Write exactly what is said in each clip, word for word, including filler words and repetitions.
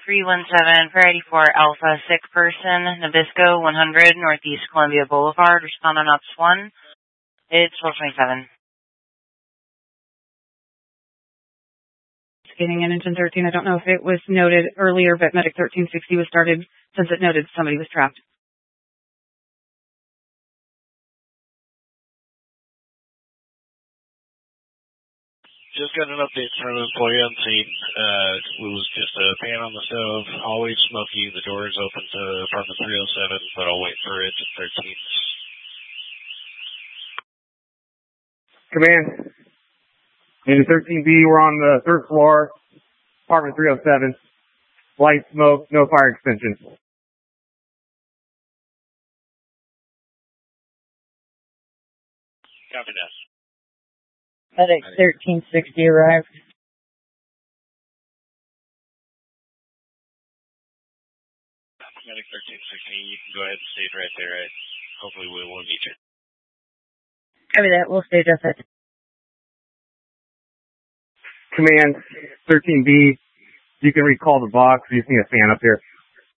three one seven, Priority four Alpha, sick person, Nabisco, one hundred, Northeast Columbia Boulevard, respond on Ops one. It's twelve twenty-seven. Getting in engine thirteen. I don't know if it was noted earlier, but Medic thirteen sixty was started since it noted somebody was trapped. Just got an update from an employee on scene. Uh, it was just a fan on the stove, always smoky. The door is open to apartment three oh seven, but I'll wait for engine thirteen. Command. Engine thirteen B, we're on the third floor, apartment three oh seven. Light smoke, no fire extension. Copy that. Medic thirteen sixty arrived. Medic thirteen sixty, you can go ahead and stage right there. Right? Hopefully we won't need you. Copy that. We'll stage us at. Command, thirteen B, you can recall the box. You just need a fan up here.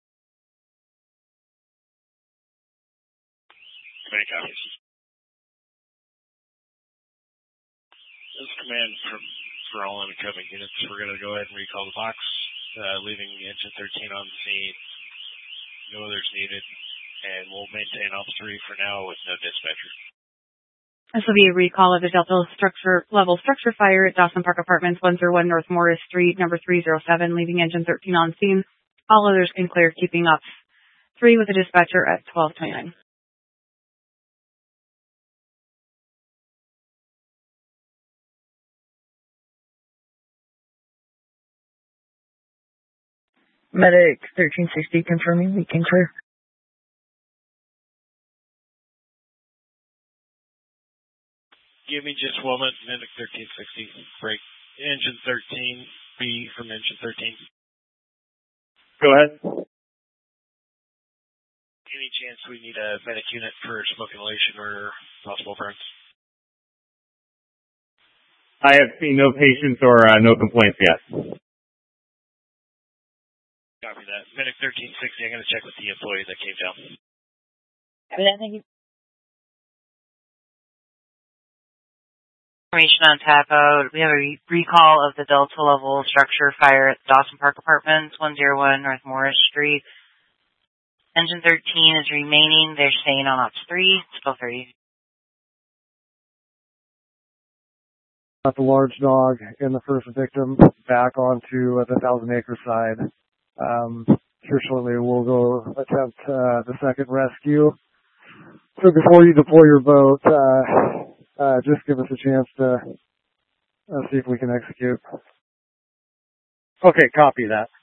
Many copies. This is command from, for all incoming units. We're going to go ahead and recall the box, uh, leaving engine thirteen on the scene. No others needed, and we'll maintain Ops three for now with no dispatcher. This will be a recall of the Delta structure level structure fire at Dawson Park Apartments, one oh one North Morris Street, number three oh seven, leaving engine thirteen on scene. All others can clear, keeping Ops three with the dispatcher at twelve twenty-nine. Medic thirteen sixty confirming we can clear. Give me just one minute, Medic thirteen sixty. Break engine thirteen, B from engine thirteen. Go ahead. Any chance we need a medic unit for smoke inhalation or possible burns? I have seen no patients or uh, no complaints yet. Copy that. Medic thirteen sixty, I'm going to check with the employee that came down. Copy that, thank you. Information on TAPO. We have a re- recall of the Delta level structure fire at Dawson Park Apartments, one oh one North Morris Street. Engine thirteen is remaining. They're staying on Ops three. It's twelve thirty. Got the large dog and the first victim back onto uh, the Thousand Acre side. Um, here shortly we'll go attempt uh, the second rescue. So before you deploy your boat, uh, uh, just give us a chance to uh, see if we can execute. Okay, copy that.